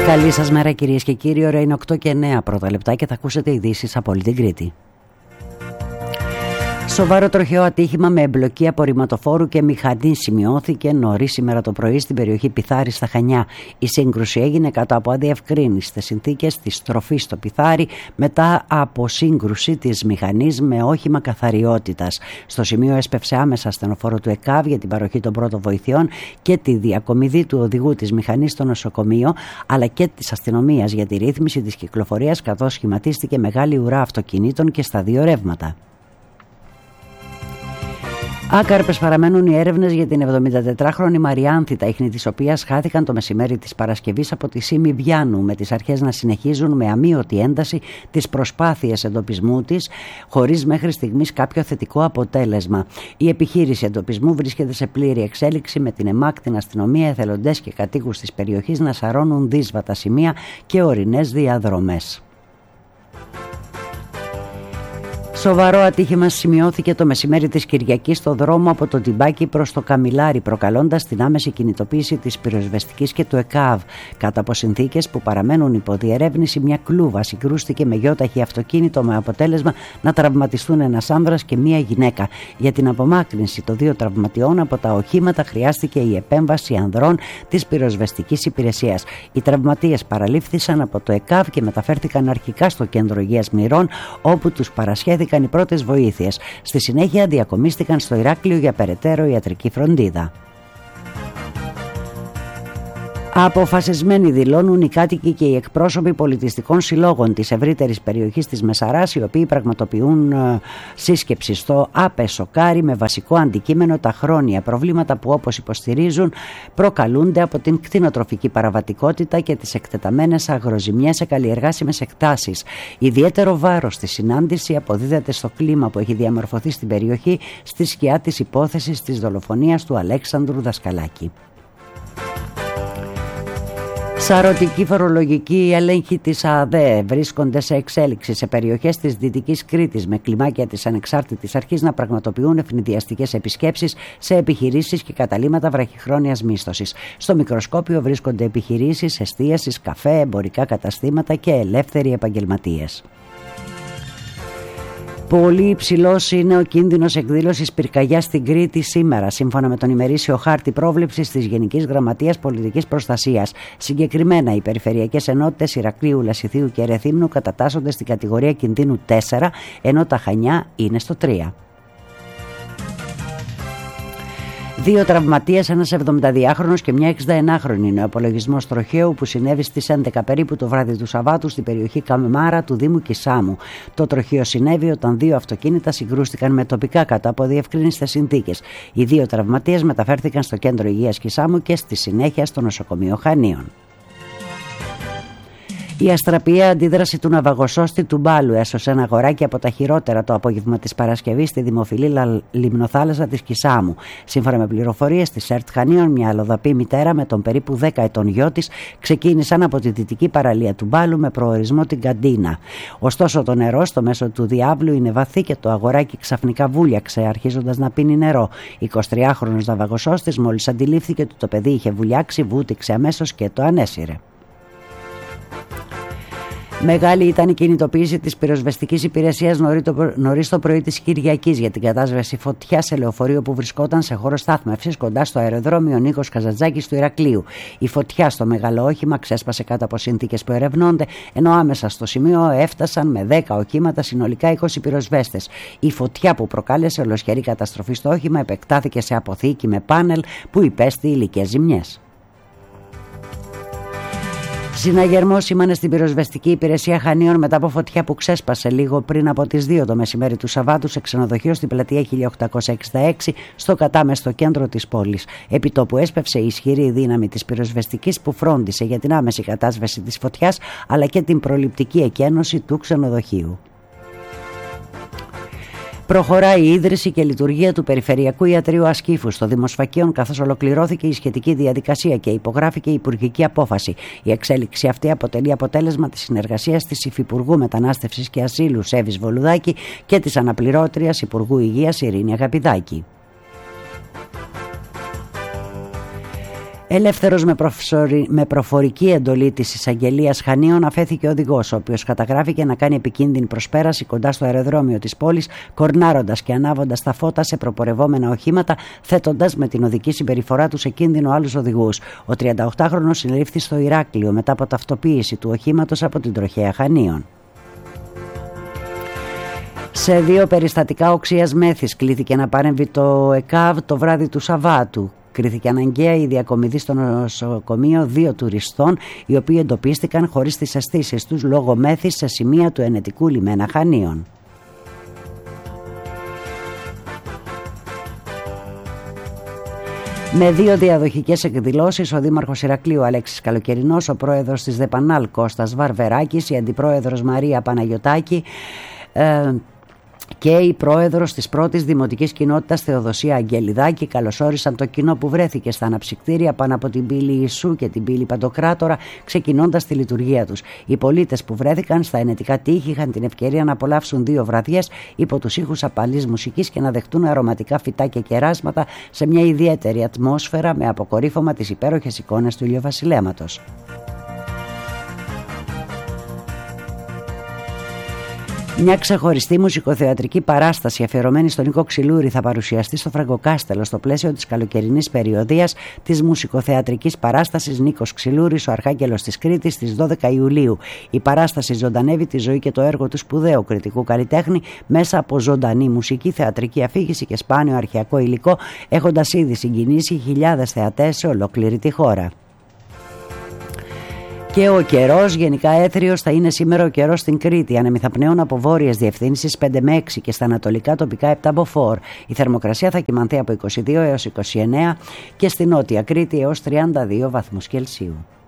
Καλή σας μέρα κυρίες και κύριοι, ώρα είναι 8 και 9 πρώτα λεπτά και θα ακούσετε ειδήσεις από όλη την Κρήτη. Σοβαρό τροχαίο ατύχημα με εμπλοκή απορριμματοφόρου και μηχανή σημειώθηκε νωρίς σήμερα το πρωί στην περιοχή Πιθάρη στα Χανιά. Η σύγκρουση έγινε κάτω από αδιευκρίνιστες συνθήκες της στροφής στο Πιθάρη μετά από σύγκρουση της μηχανής με όχημα καθαριότητας. Στο σημείο έσπευσε άμεσα ασθενοφόρο του ΕΚΑΒ για την παροχή των πρώτων βοηθειών και τη διακομιδή του οδηγού της μηχανής στο νοσοκομείο, αλλά και της αστυνομίας για τη ρύθμιση της κυκλοφορίας, καθώς σχηματίστηκε μεγάλη ουρά αυτοκινήτων και στα δύο ρεύματα. Άκαρπες παραμένουν οι έρευνες για την 74χρονη Μαριάνθη, τα ίχνη της οποίας χάθηκαν το μεσημέρι της Παρασκευής από τη Σήμη Βιάνου, με τις αρχές να συνεχίζουν με αμείωτη ένταση τις προσπάθειες εντοπισμού της, χωρίς μέχρι στιγμής κάποιο θετικό αποτέλεσμα. Η επιχείρηση εντοπισμού βρίσκεται σε πλήρη εξέλιξη, με την ΕΜΑΚ, την αστυνομία, εθελοντές και κατοίκους της περιοχής να σαρώνουν δύσβατα σημεία και ορεινές διαδρομές. Σοβαρό ατύχημα σημειώθηκε το μεσημέρι της Κυριακής στο δρόμο από το Τιμπάκι προς το Καμιλάρι, προκαλώντας την άμεση κινητοποίηση της πυροσβεστικής και του ΕΚΑΒ. Κάτω από συνθήκες που παραμένουν υπό διερεύνηση, μια κλούβα συγκρούστηκε με γιόταχη αυτοκίνητο, με αποτέλεσμα να τραυματιστούν ένας άνδρας και μια γυναίκα. Για την απομάκρυνση των δύο τραυματιών από τα οχήματα χρειάστηκε η επέμβαση ανδρών της πυροσβεστικής υπηρεσίας. Οι τραυματίες παραλήφθησαν από το ΕΚΑΒ και μεταφέρθηκαν αρχικά στο κέντρο υγείας Μυρών, όπου τους παρασχέθηκαν οι πρώτες βοήθειες. Στη συνέχεια διακομίστηκαν στο Ηράκλειο για περαιτέρω ιατρική φροντίδα. Αποφασισμένοι δηλώνουν οι κάτοικοι και οι εκπρόσωποι πολιτιστικών συλλόγων της ευρύτερης περιοχής της Μεσαράς, οι οποίοι πραγματοποιούν σύσκεψη στο ΑΠΕ Σοκάρι με βασικό αντικείμενο τα χρόνια προβλήματα που, όπως υποστηρίζουν, προκαλούνται από την κτηνοτροφική παραβατικότητα και τις εκτεταμένες αγροζημιές σε καλλιεργάσιμες εκτάσεις. Ιδιαίτερο βάρος στη συνάντηση αποδίδεται στο κλίμα που έχει διαμορφωθεί στην περιοχή στη σκιά της υπόθεσης της δολοφονίας του Αλέξανδρου Δασκαλάκη. Σαρωτική φορολογική έλεγχη της ΑΔΕ βρίσκονται σε εξέλιξη σε περιοχές της Δυτικής Κρήτης, με κλιμάκια της Ανεξάρτητης Αρχής να πραγματοποιούν ευνηδιαστικές επισκέψεις σε επιχειρήσεις και καταλύματα βραχυχρόνιας μίσθωσης. Στο μικροσκόπιο βρίσκονται επιχειρήσεις εστίασης, καφέ, εμπορικά καταστήματα και ελεύθεροι επαγγελματίες. Πολύ υψηλός είναι ο κίνδυνος εκδήλωσης πυρκαγιάς στην Κρήτη σήμερα, σύμφωνα με τον ημερήσιο χάρτη πρόβλεψης της Γενικής Γραμματείας Πολιτικής Προστασίας. Συγκεκριμένα, οι περιφερειακές ενότητες Ηρακλείου, Λασιθίου και Ρεθύμνου κατατάσσονται στην κατηγορία κινδύνου 4, ενώ τα Χανιά είναι στο 3. Δύο τραυματίες, ένας 72χρονος και μια 61χρονη, είναι ο απολογισμός τροχαίου που συνέβη στις 11 περίπου το βράδυ του Σαββάτου στην περιοχή Καμάρα του Δήμου Κισάμου. Το τροχαίο συνέβη όταν δύο αυτοκίνητα συγκρούστηκαν με τοπικά κάτω από διευκρίνιστες συνθήκες. Οι δύο τραυματίες μεταφέρθηκαν στο κέντρο υγείας Κισάμου και στη συνέχεια στο νοσοκομείο Χανίων. Η αστραπιαία αντίδραση του ναυαγοσώστη του Μπάλου έσωσε ένα αγοράκι από τα χειρότερα το απόγευμα της Παρασκευής στη δημοφιλή λιμνοθάλασσα της Κισάμου. Σύμφωνα με πληροφορίες της ΕΡΤ Χανίων, μια αλλοδαπή μητέρα με τον περίπου 10 ετών γιο της ξεκίνησαν από τη δυτική παραλία του Μπάλου με προορισμό την Καντίνα. Ωστόσο, το νερό στο μέσο του διάβλου είναι βαθύ και το αγοράκι ξαφνικά βούλιαξε, αρχίζοντας να πίνει νερό. 23χρονος ναυαγοσώστης μόλις αντιλήφθηκε ότι το παιδί είχε βουλιάξει, βούτυξε αμέσως και το ανέσυρε. Μεγάλη ήταν η κινητοποίηση της πυροσβεστικής υπηρεσίας νωρίς το πρωί της Κυριακής για την κατάσβεση φωτιάς σε λεωφορείο που βρισκόταν σε χώρο στάθμευσης κοντά στο αεροδρόμιο Νίκος Καζαντζάκης του Ηρακλείου. Η φωτιά στο μεγάλο όχημα ξέσπασε κάτω από συνθήκες που ερευνώνται, ενώ άμεσα στο σημείο έφτασαν με 10 οχήματα συνολικά 20 πυροσβέστες. Η φωτιά που προκάλεσε ολοσχερή καταστροφή στο όχημα επεκτάθηκε σε αποθήκη με πάνελ που υπέστη υλικές ζημιές. Συναγερμός σήμανε στην πυροσβεστική υπηρεσία Χανίων μετά από φωτιά που ξέσπασε λίγο πριν από τις 2 το μεσημέρι του Σαββάτου σε ξενοδοχείο στην πλατεία 1866 στο κατάμεστο κέντρο της πόλης. Επί τόπου έσπευσε η ισχυρή δύναμη της πυροσβεστικής που φρόντισε για την άμεση κατάσβεση της φωτιάς αλλά και την προληπτική εκένωση του ξενοδοχείου. Προχωράει η ίδρυση και λειτουργία του Περιφερειακού Ιατρείου Ασκήφου στο Δήμο Σφακίων, καθώς ολοκληρώθηκε η σχετική διαδικασία και υπογράφηκε η υπουργική απόφαση. Η εξέλιξη αυτή αποτελεί αποτέλεσμα της συνεργασίας της Υφυπουργού Μετανάστευσης και Ασύλου Σέβης Βολουδάκη και της αναπληρώτριας Υπουργού Υγείας Ειρήνη Αγαπηδάκη. Ελεύθερος με προφορική εντολή της εισαγγελίας Χανίων αφέθηκε ο οδηγός, ο οποίος καταγράφηκε να κάνει επικίνδυνη προσπέραση κοντά στο αεροδρόμιο της πόλης, κορνάροντας και ανάβοντας τα φώτα σε προπορευόμενα οχήματα, θέτοντας με την οδική συμπεριφορά του σε κίνδυνο άλλους οδηγούς. Ο 38χρονος συνελήφθη στο Ηράκλειο μετά από ταυτοποίηση του οχήματος από την τροχέα Χανίων. Σε 2 περιστατικά οξείας μέθης κλήθηκε να παρέμβει το ΕΚΑΒ το βράδυ του Σαββάτου. Κρίθηκε αναγκαία η διακομιδή στο νοσοκομείο 2 τουριστών, οι οποίοι εντοπίστηκαν χωρίς τις αισθήσεις τους λόγω μέθης σε σημεία του ενετικού λιμένα Χανίων. Με 2 διαδοχικές εκδηλώσεις, ο Δήμαρχος Ηρακλείου Αλέξης Καλοκαιρινός, ο πρόεδρος της ΔΕΠΑΝΑΛ Κώστας Βαρβεράκης, η αντιπρόεδρος Μαρία Παναγιωτάκη και η πρόεδρος της πρώτης δημοτικής κοινότητας Θεοδοσία Αγγελιδάκη καλωσόρισαν το κοινό που βρέθηκε στα αναψυκτήρια πάνω από την πύλη Ιησού και την πύλη Παντοκράτορα, ξεκινώντας τη λειτουργία τους. Οι πολίτες που βρέθηκαν στα ενετικά τείχη είχαν την ευκαιρία να απολαύσουν 2 βραδιές υπό τους ήχους απαλής μουσικής και να δεχτούν αρωματικά φυτά και κεράσματα σε μια ιδιαίτερη ατμόσφαιρα με αποκορύφωμα τις υπέροχες εικόνες του ηλιοβασιλέματος. Μια ξεχωριστή μουσικοθεατρική παράσταση αφιερωμένη στον Νίκο Ξυλούρη θα παρουσιαστεί στο Φραγκοκάστελο στο πλαίσιο της καλοκαιρινής περιοδίας της μουσικοθεατρικής παράστασης Νίκος Ξυλούρης, ο Αρχάγγελος της Κρήτης, στις 12 Ιουλίου. Η παράσταση ζωντανεύει τη ζωή και το έργο του σπουδαίου κριτικού καλλιτέχνη μέσα από ζωντανή μουσική, θεατρική αφήγηση και σπάνιο αρχαιακό υλικό, έχοντας ήδη συγκινήσει χιλιάδες θεατές σε ολόκληρη τη χώρα. Και ο καιρός, γενικά έθριος θα είναι σήμερα ο καιρός στην Κρήτη. Ανεμιθαπνέων από βόρειες διευθύνσεις 5 με 6 και στα ανατολικά τοπικά 7 από 4. Η θερμοκρασία θα κυμανθεί από 22 έως 29 και στη νότια Κρήτη έως 32 βαθμούς Κελσίου.